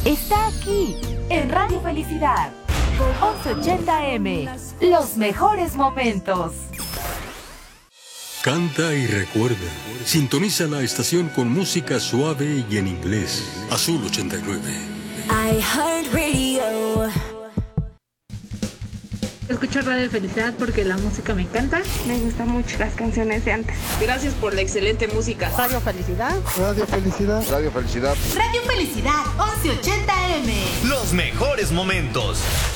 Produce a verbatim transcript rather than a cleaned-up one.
está aquí, en Radio Felicidad. once ochenta eme, los mejores momentos. Canta y recuerda. Sintoniza la estación con música suave y en inglés. Azul ochenta y nueve. iHeartRadio. Escucho Radio Felicidad porque la música me encanta. Me gustan mucho las canciones de antes. Gracias por la excelente música. Radio Felicidad. Radio Felicidad. Radio Felicidad. Radio Felicidad, once ochenta eme. Los mejores momentos.